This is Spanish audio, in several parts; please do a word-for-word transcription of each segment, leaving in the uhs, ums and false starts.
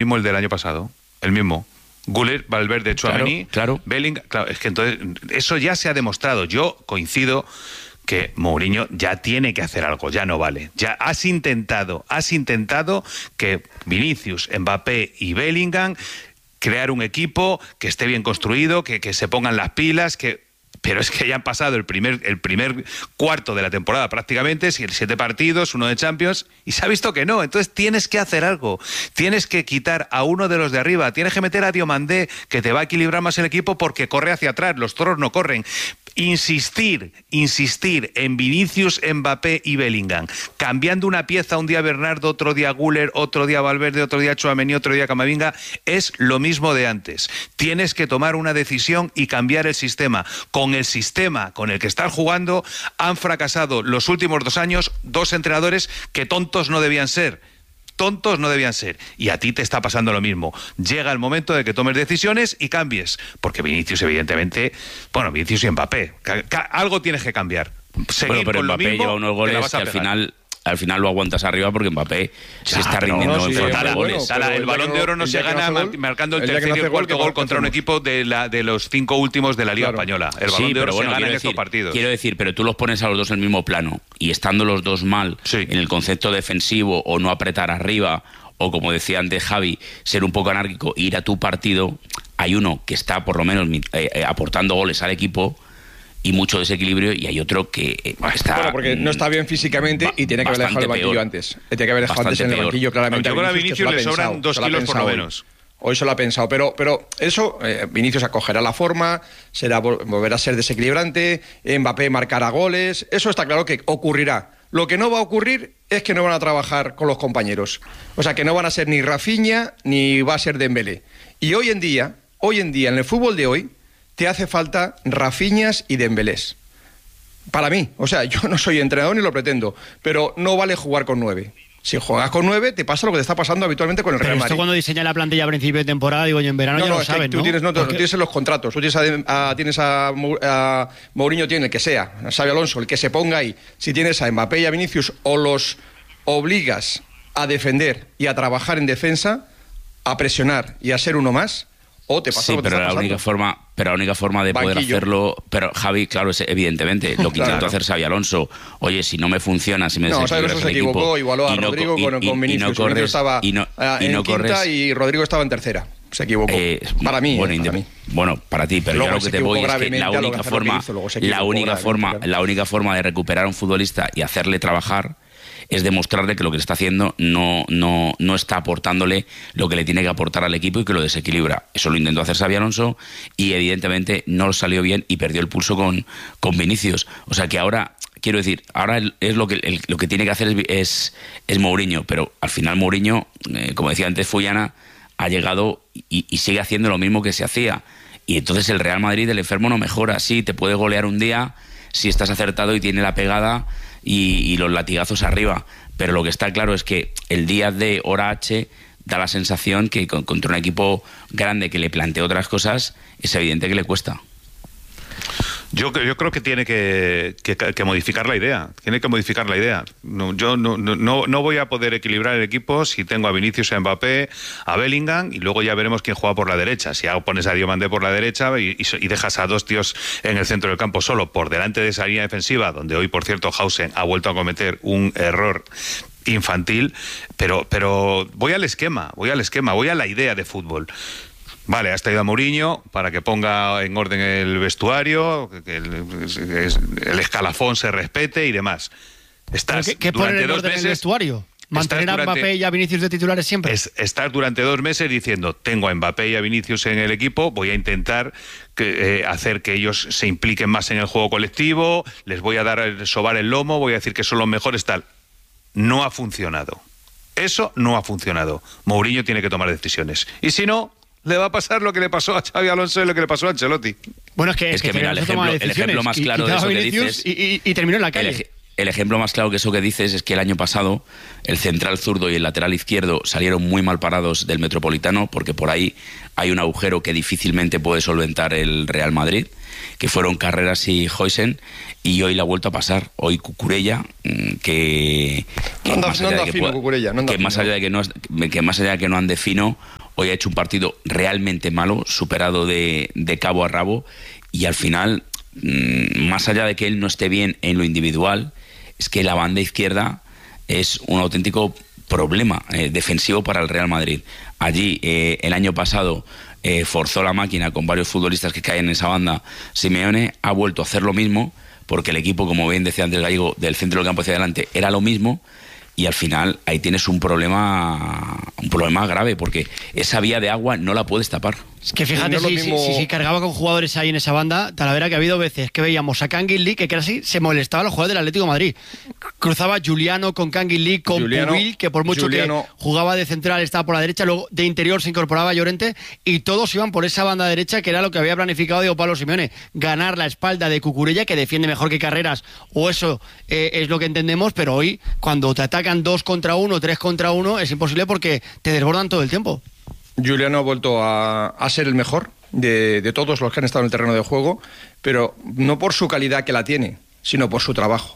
mismo el del año pasado, el mismo. Güler, Valverde, Tchouaméni, claro, claro. Bellingham, claro, es que entonces eso ya se ha demostrado. Yo coincido que Mourinho ya tiene que hacer algo, ya no vale. Ya has intentado, has intentado que Vinicius, Mbappé y Bellingham crear un equipo que esté bien construido, que, que se pongan las pilas, que... Pero es que ya han pasado el primer, el primer cuarto de la temporada prácticamente, siete partidos, uno de Champions, y se ha visto que no. Entonces tienes que hacer algo. Tienes que quitar a uno de los de arriba. Tienes que meter a Diomandé, que te va a equilibrar más el equipo porque corre hacia atrás. Los toros no corren. Insistir, insistir en Vinicius, Mbappé y Bellingham, cambiando una pieza un día Bernardo, otro día Güler, otro día Valverde, otro día Tchouaméni, otro día Camavinga, es lo mismo de antes. Tienes que tomar una decisión y cambiar el sistema. Con el sistema con el que están jugando han fracasado los últimos dos años dos entrenadores que tontos no debían ser. Tontos no debían ser. Y a ti te está pasando lo mismo. Llega el momento de que tomes decisiones y cambies. Porque Vinicius, evidentemente... Bueno, Vinicius y Mbappé. Algo tienes que cambiar. Seguir bueno, pero con Mbappé lo mismo, lleva unos goles que al final... Al final lo aguantas arriba porque Mbappé ya, se está rindiendo no, sí, en falta de goles. Bueno, Sala, el Balón de Oro no se gana gol, marcando el, el tercer y el cuarto gol, gol contra un equipo de, la, de los cinco últimos de la Liga claro. Española. El Balón sí, de Oro bueno, se gana en decir, estos partidos. Quiero decir, pero tú los pones a los dos en el mismo plano y estando los dos mal sí. en el concepto defensivo o no apretar arriba o, como decía antes Javi, ser un poco anárquico e ir a tu partido, hay uno que está por lo menos eh, eh, aportando goles al equipo y mucho desequilibrio, y hay otro que eh, está... Bueno, porque no está bien físicamente y tiene que haber dejado el banquillo peor. antes. Tiene que haber dejado antes en el banquillo, claramente. Yo creo que a Vinicius le sobran dos kilos por lo menos. Hoy se lo ha pensado, pero, pero eso, eh, Vinicius acogerá la forma, será volverá a ser desequilibrante, Mbappé marcará goles, eso está claro que ocurrirá. Lo que no va a ocurrir es que no van a trabajar con los compañeros. O sea, que no van a ser ni Rafinha ni va a ser Dembélé. Y hoy en día, hoy en día, en el fútbol de hoy, te hace falta Rafiñas y Dembélés. Para mí, o sea, yo no soy entrenador ni lo pretendo, pero no vale jugar con nueve. Si juegas con nueve, te pasa lo que te está pasando habitualmente con el Real Madrid. Pero esto cuando diseña la plantilla a principio de temporada, digo yo, en verano no, ya no, lo es saben, que tú ¿no? Tienes, no, tú tienes en los contratos, tú tienes a, a, tienes a, a Mourinho, tiene el que sea, a Xabi Alonso, el que se ponga ahí. Si tienes a Mbappé y a Vinicius, o los obligas a defender y a trabajar en defensa, a presionar y a ser uno más, o te pasa sí, lo que te pero está la única forma, pero la única forma de Banquillo. poder hacerlo, pero Javi, claro, es evidentemente lo que claro. intentó hacer Xabi Alonso. Oye, si no me funciona, si me no, desequilibras Alonso el se equivocó, equipo, igualó a y no, Rodrigo y, con, y, con Vinicius. Y no corres, Vinicius estaba y no, y en no quinta corres, y Rodrigo estaba en tercera. Se equivocó. Eh, para mí, bueno, eh, para mí. Bueno, para ti, pero luego yo lo que te voy es que la única forma, la única forma, la única forma de recuperar a un futbolista y hacerle trabajar es demostrarle que lo que le está haciendo no, no, no está aportándole lo que le tiene que aportar al equipo y que lo desequilibra. Eso lo intentó hacer Xabi Alonso y evidentemente no lo salió bien y perdió el pulso con, con Vinicius. O sea que ahora, quiero decir, ahora es lo que, el, lo que tiene que hacer es, es, es Mourinho, pero al final Mourinho, eh, como decía antes Fullana, ha llegado y, y sigue haciendo lo mismo que se hacía. Y entonces el Real Madrid, el enfermo no mejora. Sí, te puede golear un día si estás acertado y tiene la pegada y, y los latigazos arriba, pero lo que está claro es que el día de hora H da la sensación que con, contra un equipo grande que le plantea otras cosas es evidente que le cuesta. Yo, yo creo que tiene que, que, que modificar la idea. Tiene que modificar la idea. No, yo no, no, no voy a poder equilibrar el equipo si tengo a Vinicius, a Mbappé, a Bellingham y luego ya veremos quién juega por la derecha. Si pones a Diomandé por la derecha y, y, y dejas a dos tíos en el centro del campo solo por delante de esa línea defensiva, donde hoy, por cierto, Hausen ha vuelto a cometer un error infantil, pero, pero voy al esquema, voy al esquema, voy a la idea de fútbol. Vale, has traído a Mourinho para que ponga en orden el vestuario, que el, el escalafón se respete y demás. Estás ¿Qué, qué durante poner en dos orden meses, el vestuario? ¿Mantener a durante, Mbappé y a Vinicius de titulares siempre? Es, estar durante dos meses diciendo, tengo a Mbappé y a Vinicius en el equipo, voy a intentar que, eh, hacer que ellos se impliquen más en el juego colectivo, les voy a dar el sobar el lomo, voy a decir que son los mejores, tal. No ha funcionado. Eso no ha funcionado. Mourinho tiene que tomar decisiones. Y si no, le va a pasar lo que le pasó a Xabi Alonso y lo que le pasó a Ancelotti. Bueno, es que, es es que, que mira, el ejemplo, el ejemplo más claro y, y de eso que Vinicius dices... Y, y, y terminó en la calle. El, el ejemplo más claro que eso que dices es que el año pasado el central zurdo y el lateral izquierdo salieron muy mal parados del Metropolitano, porque por ahí hay un agujero que difícilmente puede solventar el Real Madrid, que fueron Carreras y Huijsen, y hoy la ha vuelto a pasar. Hoy Cucurella, que, que, no anda, más, no allá anda de que, fino, pueda, Cucurella, no anda que, fino. más allá de que, no, que más allá de que no ande fino, hoy ha hecho un partido realmente malo, superado de, de cabo a rabo, y al final, más allá de que él no esté bien en lo individual, es que la banda izquierda es un auténtico problema eh, defensivo para el Real Madrid. Allí, eh, el año pasado, eh, forzó la máquina con varios futbolistas que caen en esa banda. Simeone ha vuelto a hacer lo mismo, porque el equipo, como bien decía antes Gallego, del centro del campo hacia adelante era lo mismo, y al final ahí tienes un problema un problema grave, porque esa vía de agua no la puedes tapar. Es que fíjate, no si, mismo... si, si, si cargaba con jugadores ahí en esa banda, Talavera, que ha habido veces que veíamos a Kangin Lee que casi se molestaba a los jugadores del Atlético de Madrid. Cruzaba Juliano con Kangin Lee, con Juliano, Pubil, que por mucho Juliano... que jugaba de central estaba por la derecha, luego de interior se incorporaba Llorente, y todos iban por esa banda derecha, que era lo que había planificado Diego Pablo Simeone, ganar la espalda de Cucurella, que defiende mejor que Carreras, o eso eh, es lo que entendemos, pero hoy, cuando te atacan dos contra uno, tres contra uno, es imposible porque te desbordan todo el tiempo. Juliano ha vuelto a, a ser el mejor de, de todos los que han estado en el terreno de juego, pero no por su calidad, que la tiene, sino por su trabajo.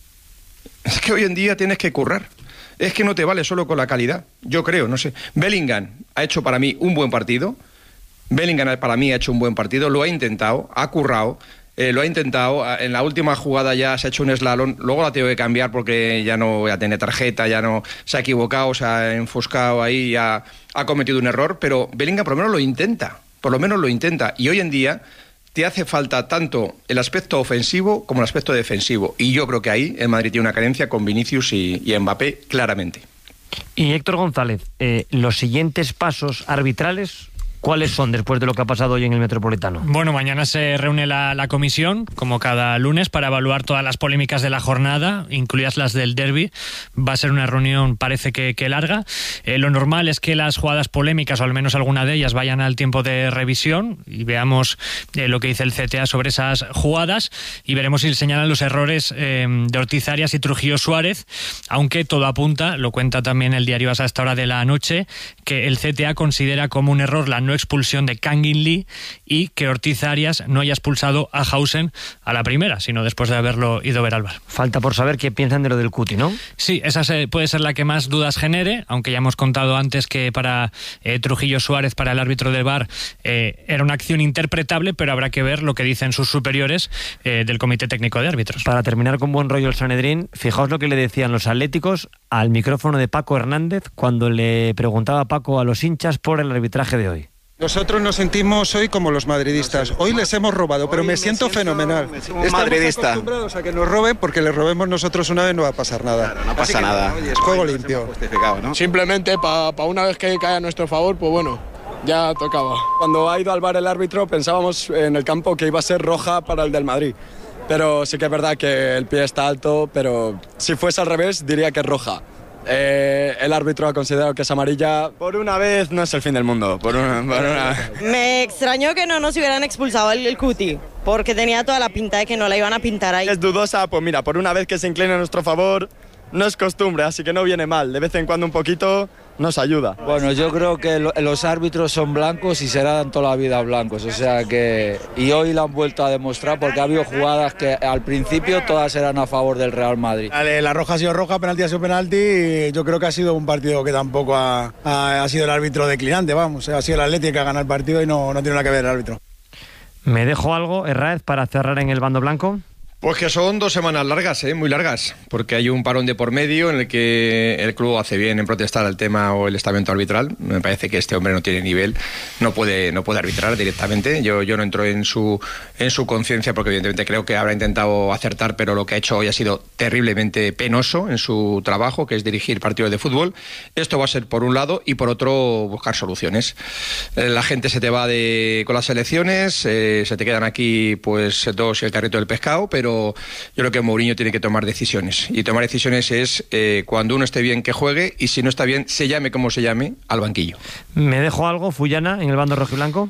Es que hoy en día tienes que currar. Es que no te vale solo con la calidad, yo creo, no sé. Bellingham ha hecho para mí un buen partido. Bellingham para mí ha hecho un buen partido, lo ha intentado, ha currado. Eh, lo ha intentado, en la última jugada ya se ha hecho un slalom, luego la tengo que cambiar porque ya no voy a tener tarjeta, ya no se ha equivocado, se ha enfoscado ahí, ya ha cometido un error, pero Bellingham por lo menos lo intenta, por lo menos lo intenta, y hoy en día te hace falta tanto el aspecto ofensivo como el aspecto defensivo, y yo creo que ahí el Madrid tiene una carencia con Vinicius y, y Mbappé claramente. Y Héctor González, eh, los siguientes pasos arbitrales, ¿cuáles son después de lo que ha pasado hoy en el Metropolitano? Bueno, mañana se reúne la, la comisión, como cada lunes, para evaluar todas las polémicas de la jornada, incluidas las del derbi. Va a ser una reunión, parece que, que larga. Eh, lo normal es que las jugadas polémicas, o al menos alguna de ellas, vayan al tiempo de revisión y veamos eh, lo que dice el C T A sobre esas jugadas, y veremos si señalan los errores eh, de Ortiz Arias y Trujillo Suárez, aunque todo apunta, lo cuenta también el diario AS a esta hora de la noche, que el C T A considera como un error la no expulsión de Kangin Lee y que Ortiz Arias no haya expulsado a Huijsen a la primera, sino después de haberlo ido ver al V A R. Falta por saber qué piensan de lo del Cuti, ¿no? Sí, esa puede ser la que más dudas genere, aunque ya hemos contado antes que para eh, Trujillo Suárez, para el árbitro del V A R, eh, era una acción interpretable, pero habrá que ver lo que dicen sus superiores eh, del Comité Técnico de Árbitros. Para terminar con buen rollo el Sanedrín, fijaos lo que le decían los atléticos al micrófono de Paco Hernández cuando le preguntaba a Paco a los hinchas por el arbitraje de hoy. Nosotros nos sentimos hoy como los madridistas. Hoy les hemos robado, pero me siento fenomenal. Estamos acostumbrados a que nos roben, porque les robemos nosotros una vez no va a pasar nada. Claro, no pasa nada. Es juego limpio. ¿No? Simplemente para pa una vez que cae a nuestro favor, pues bueno, ya tocaba. Cuando ha ido al V A R el árbitro pensábamos en el campo que iba a ser roja para el del Madrid. Pero sí que es verdad que el pie está alto, pero si fuese al revés diría que es roja. Eh, el árbitro ha considerado que es amarilla. Por una vez no es el fin del mundo. Por una, por una... Me extrañó que no nos hubieran expulsado el, el Cuti, porque tenía toda la pinta de que no la iban a pintar ahí. Es dudosa, pues mira, por una vez que se inclina a nuestro favor, no es costumbre, así que no viene mal. De vez en cuando un poquito nos ayuda. Bueno, yo creo que lo, los árbitros son blancos y serán toda la vida blancos, o sea que... Y hoy lo han vuelto a demostrar porque ha habido jugadas que al principio todas eran a favor del Real Madrid. Vale, la roja ha sido roja, penalti ha sido penalti, y yo creo que ha sido un partido que tampoco ha, ha, ha sido el árbitro declinante, vamos, ha sido el Atlético que ha ganado el partido y no, no tiene nada que ver el árbitro. ¿Me dejo algo, Herráez, para cerrar en el bando blanco? Pues que son dos semanas largas, ¿eh? Muy largas, porque hay un parón de por medio en el que el club hace bien en protestar el tema o el estamento arbitral. Me parece que este hombre no tiene nivel, no puede, no puede arbitrar directamente. Yo, yo no entro en su, en su conciencia porque evidentemente creo que habrá intentado acertar, pero lo que ha hecho hoy ha sido terriblemente penoso en su trabajo, que es dirigir partidos de fútbol. Esto va a ser por un lado, y por otro buscar soluciones. Eh, la gente se te va de, con las elecciones, eh, se te quedan aquí pues dos y el carrito del pescado, pero yo creo que Mourinho tiene que tomar decisiones, y tomar decisiones es eh, cuando uno esté bien que juegue, y si no está bien, se llame como se llame, al banquillo. ¿Me dejo algo, Fullana, en el bando rojo y blanco?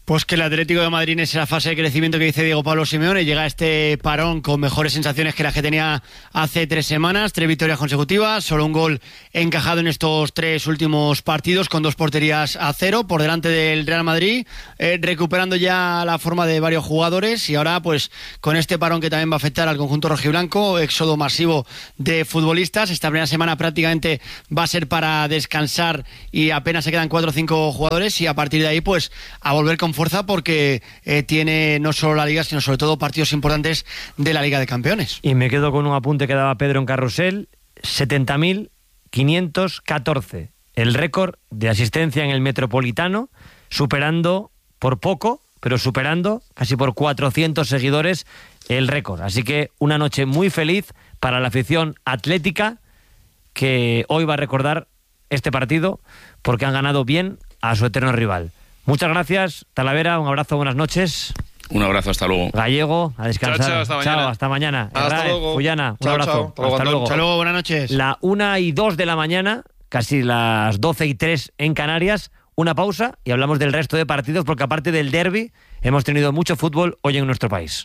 Pues que el Atlético de Madrid en esa fase de crecimiento que dice Diego Pablo Simeone llega a este parón con mejores sensaciones que las que tenía hace tres semanas, tres victorias consecutivas, solo un gol encajado en estos tres últimos partidos con dos porterías a cero por delante del Real Madrid, eh, recuperando ya la forma de varios jugadores y ahora pues con este parón que también va a afectar al conjunto rojiblanco, éxodo masivo de futbolistas. Esta primera semana prácticamente va a ser para descansar y apenas se quedan cuatro o cinco jugadores y a partir de ahí pues a volver con fuerza porque eh, tiene no solo la Liga sino sobre todo partidos importantes de la Liga de Campeones. Y me quedo con un apunte que daba Pedro en Carrusel, setenta mil quinientos catorce, el récord de asistencia en el Metropolitano, superando por poco, pero superando casi por cuatrocientos seguidores el récord. Así que una noche muy feliz para la afición atlética que hoy va a recordar este partido porque han ganado bien a su eterno rival. Muchas gracias, Talavera, un abrazo, buenas noches. Un abrazo, hasta luego. Gallego, a descansar. Chao, chao, hasta mañana. Chao, hasta mañana. Hasta Herrera, luego. Fullana, un Chao, abrazo. chao. Hasta luego, Hasta luego. Hasta luego, buenas noches. La una y dos de la mañana, casi las doce y tres en Canarias, una pausa y hablamos del resto de partidos porque aparte del derbi hemos tenido mucho fútbol hoy en nuestro país.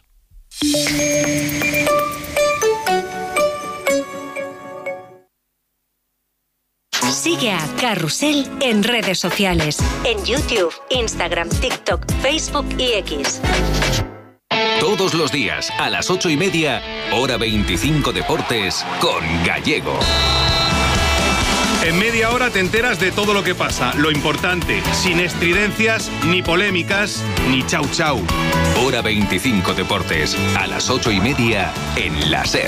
Sigue a Carrusel en redes sociales, en YouTube, Instagram, TikTok, Facebook y X. Todos los días, a las ocho y media, hora veinticinco Deportes, con Gallego. En media hora te enteras de todo lo que pasa, lo importante, sin estridencias, ni polémicas, ni chau chau. Hora veinticinco Deportes, a las ocho y media, en la SER.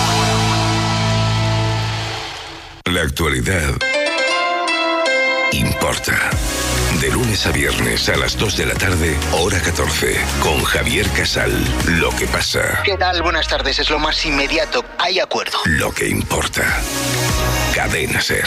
La actualidad importa. De lunes a viernes a las dos de la tarde, hora catorce, con Javier Casal. Lo que pasa. ¿Qué tal? Buenas tardes. Es lo más inmediato. Hay acuerdo. Lo que importa. Cadena SER.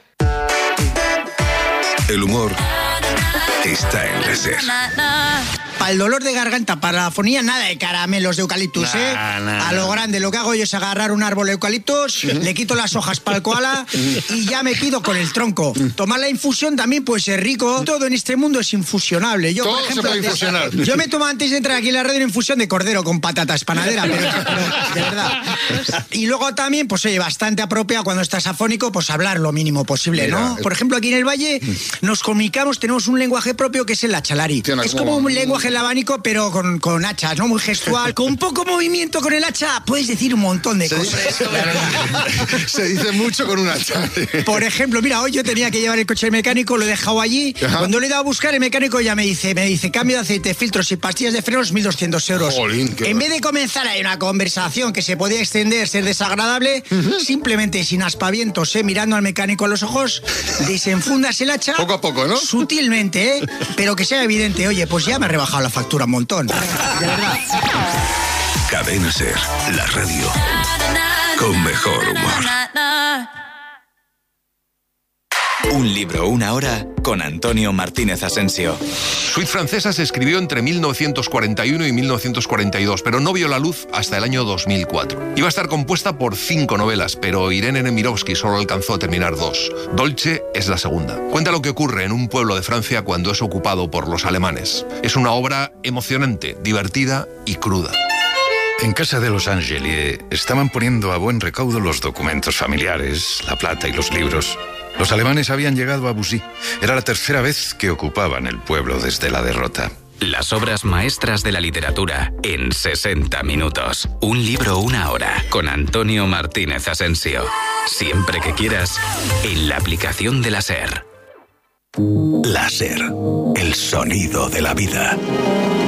El humor está en la SER. Para el dolor de garganta, para la afonía, nada de caramelos de eucaliptus, nah, ¿eh? Nah, a lo grande, lo que hago yo es agarrar un árbol de eucaliptus, le quito las hojas para el koala y ya me pido con el tronco. Tomar la infusión también puede ser rico. Todo en este mundo es infusionable. Yo, Todo por ejemplo, se puede infusionar. Yo me tomo antes de entrar aquí en la radio una infusión de cordero con patatas panadera, pero, pero de verdad. Y luego también, pues oye, bastante apropiado cuando estás afónico, pues hablar lo mínimo posible, Mira, ¿no? Es... Por ejemplo, aquí en el Valle nos comunicamos, tenemos un lenguaje propio que es el achalari. Tiene es como un lenguaje el abanico, pero con, con hachas, ¿no? Muy gestual. Con poco movimiento con el hacha puedes decir un montón de se cosas. Dice, se dice mucho con un hacha. Por ejemplo, mira, hoy yo tenía que llevar el coche del mecánico, lo he dejado allí. Ajá. Cuando lo he ido a buscar, el mecánico ya me dice, me dice, cambio de aceite, filtros y pastillas de frenos, mil doscientos euros. Jolín, en vez de comenzar ahí una conversación que se podía extender, ser desagradable, uh-huh. simplemente sin aspavientos, ¿eh? Mirando al mecánico a los ojos, desenfundas el hacha. Poco a poco, ¿no? Sutilmente, ¿eh? Pero que sea evidente, oye, pues ya me ha rebajado la factura un montón. De verdad. Cadena SER, la radio con mejor humor. Un libro, una hora, con Antonio Martínez Asensio. Suite Francesa se escribió entre mil novecientos cuarenta y uno y mil novecientos cuarenta y dos, pero no vio la luz hasta el año dos mil cuatro. Iba a estar compuesta por cinco novelas, pero Irene Nemirovsky solo alcanzó a terminar dos. Dolce es la segunda. Cuenta lo que ocurre en un pueblo de Francia cuando es ocupado por los alemanes. Es una obra emocionante, divertida y cruda. En casa de los Angeli estaban poniendo a buen recaudo los documentos familiares, la plata y los libros. Los alemanes habían llegado a Bussy. Era la tercera vez que ocupaban el pueblo desde la derrota. Las obras maestras de la literatura en sesenta minutos. Un libro, una hora, con Antonio Martínez Asensio. Siempre que quieras, en la aplicación de la SER. La SER, el sonido de la vida.